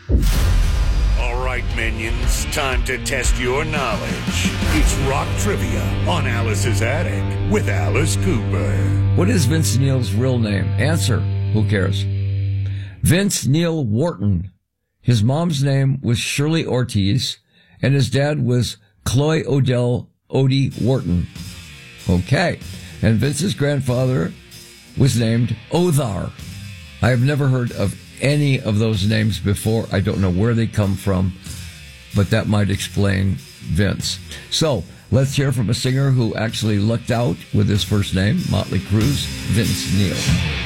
All right, minions, time to test your knowledge. It's Rock Trivia on Alice's Attic with Alice Cooper. What is Vince Neil's real name? Answer. Who cares? Vince Neil Wharton. His mom's name was Shirley Ortiz, and his dad was Cloy Odell Odie Wharton. Okay. And Vince's grandfather was named Othar. I have never heard of any of those names before. I don't know where they come from, but that might explain Vince. So let's hear from a singer who actually lucked out with his first name, Motley Crue's Vince Neil.